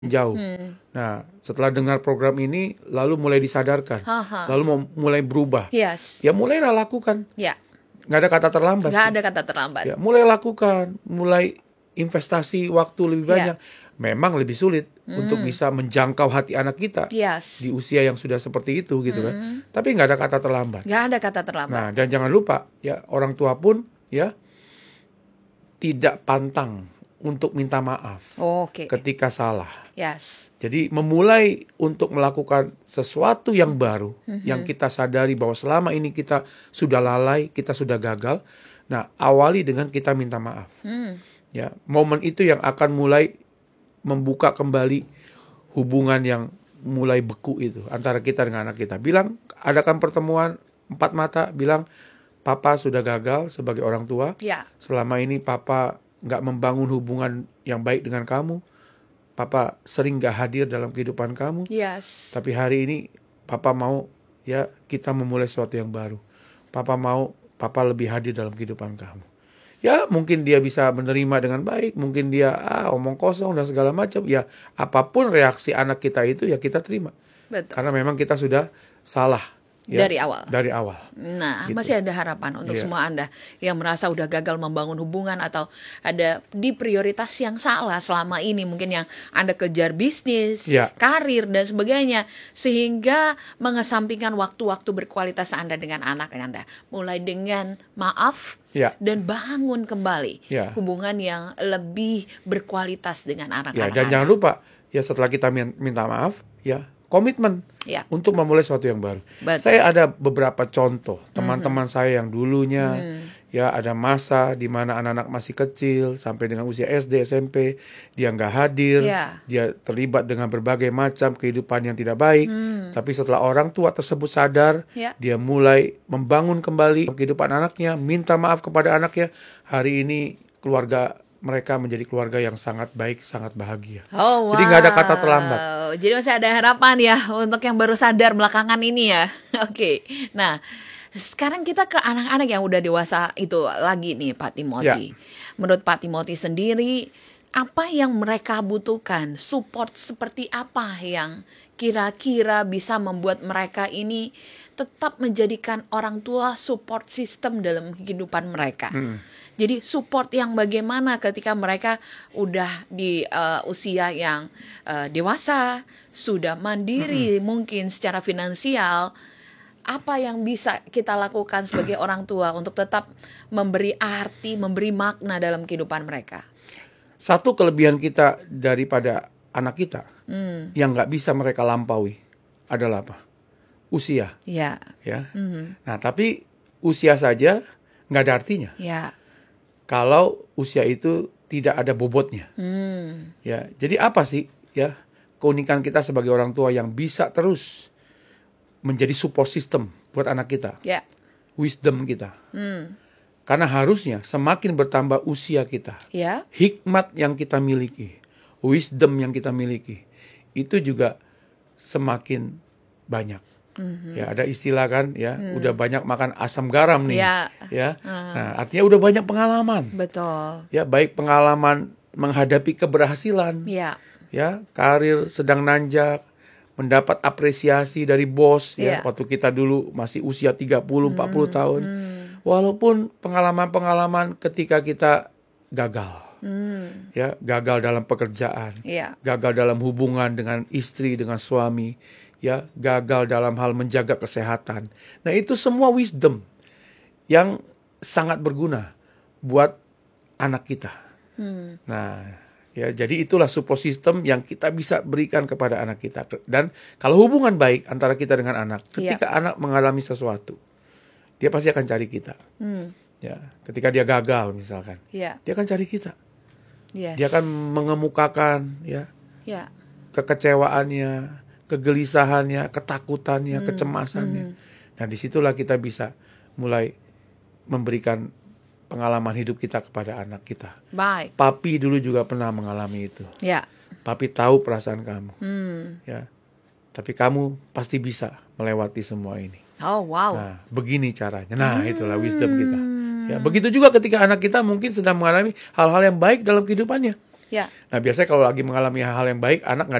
jauh. Nah, setelah dengar program ini, lalu mulai disadarkan, lalu mulai berubah. Yes. Ya mulailah lakukan. Ya. Nggak ada kata terlambat. Nggak sih. ada kata terlambat. Ya, mulai lakukan, mulai investasi waktu lebih banyak. Memang lebih sulit untuk bisa menjangkau hati anak kita Yes. di usia yang sudah seperti itu, gitu kan. Tapi nggak ada kata terlambat. Nggak ada kata terlambat. Nah, dan jangan lupa, ya orang tua pun ya tidak pantang untuk minta maaf Oke. ketika salah. Yes. Jadi memulai untuk melakukan sesuatu yang baru, yang kita sadari bahwa selama ini kita sudah lalai, kita sudah gagal. Nah, awali dengan kita minta maaf. Ya, momen itu yang akan mulai membuka kembali hubungan yang mulai beku itu antara kita dengan anak kita. Bilang, adakan pertemuan 4 mata, bilang, Papa sudah gagal sebagai orang tua. Ya. Selama ini Papa nggak membangun hubungan yang baik dengan kamu. Papa sering nggak hadir dalam kehidupan kamu. Yes. Tapi hari ini Papa mau ya kita memulai sesuatu yang baru. Papa mau Papa lebih hadir dalam kehidupan kamu. Ya mungkin dia bisa menerima dengan baik. Mungkin dia omong kosong dan segala macam. Ya apapun reaksi anak kita itu ya kita terima. Betul. Karena memang kita sudah salah. Ya, Dari awal. Dari awal. Nah, Gitu. masih ada harapan untuk semua Anda yang merasa udah gagal membangun hubungan atau ada di prioritas yang salah selama ini. Mungkin yang Anda kejar bisnis, karir, dan sebagainya. Sehingga mengesampingkan waktu-waktu berkualitas Anda dengan anak Anda. Mulai dengan maaf dan bangun kembali hubungan yang lebih berkualitas dengan anak-anak. Dan jangan lupa, ya setelah kita minta maaf, ya komitmen untuk memulai sesuatu yang baru. Betul. Saya ada beberapa contoh teman-teman saya yang dulunya ya ada masa di mana anak-anak masih kecil sampai dengan usia SD, SMP, dia nggak hadir, dia terlibat dengan berbagai macam kehidupan yang tidak baik. Tapi setelah orang tua tersebut sadar, dia mulai membangun kembali kehidupan anaknya, minta maaf kepada anaknya. Hari ini keluarga mereka menjadi keluarga yang sangat baik, sangat bahagia. Oh, wow. Jadi nggak ada kata terlambat. Jadi masih ada harapan ya untuk yang baru sadar belakangan ini ya. Oke. Nah, sekarang kita ke anak-anak yang udah dewasa itu lagi nih Pak Timothy. Menurut Pak Timothy sendiri, apa yang mereka butuhkan? Support seperti apa yang kira-kira bisa membuat mereka ini tetap menjadikan orang tua support system dalam kehidupan mereka? Jadi support yang bagaimana ketika mereka udah di usia yang dewasa, sudah mandiri mungkin secara finansial. Apa yang bisa kita lakukan sebagai orang tua untuk tetap memberi arti, memberi makna dalam kehidupan mereka? Satu kelebihan kita daripada anak kita yang nggak bisa mereka lampaui adalah apa? Usia. Ya. Nah, tapi usia saja nggak ada artinya. Kalau usia itu tidak ada bobotnya. Ya, jadi apa sih ya keunikan kita sebagai orang tua yang bisa terus menjadi support system buat anak kita? Wisdom kita. Karena harusnya semakin bertambah usia kita, hikmat yang kita miliki, wisdom yang kita miliki, itu juga semakin banyak. Ya ada istilah kan ya, udah banyak makan asam garam nih, Nah, artinya udah banyak pengalaman. Betul. Ya, baik pengalaman menghadapi keberhasilan, karir sedang nanjak, mendapat apresiasi dari bos, waktu kita dulu masih usia 30-40 tahun. Walaupun pengalaman-pengalaman ketika kita gagal. Gagal dalam pekerjaan, gagal dalam hubungan dengan istri, dengan suami, gagal dalam hal menjaga kesehatan. Nah, itu semua wisdom yang sangat berguna buat anak kita. Nah, jadi itulah support system yang kita bisa berikan kepada anak kita. Dan kalau hubungan baik antara kita dengan anak, ketika anak mengalami sesuatu, dia pasti akan cari kita. Ketika dia gagal misalkan, dia akan cari kita. Dia akan mengemukakan kekecewaannya, kegelisahannya, ketakutannya, kecemasannya. Nah, disitulah kita bisa mulai memberikan pengalaman hidup kita kepada anak kita. Baik. Papi dulu juga pernah mengalami itu. Papi tahu perasaan kamu. Tapi kamu pasti bisa melewati semua ini. Oh, wow. Nah, begini caranya. Nah, itulah wisdom kita. Begitu juga ketika anak kita mungkin sedang mengalami hal-hal yang baik dalam kehidupannya. Ya. Nah biasanya kalau lagi mengalami hal-hal yang baik, anak nggak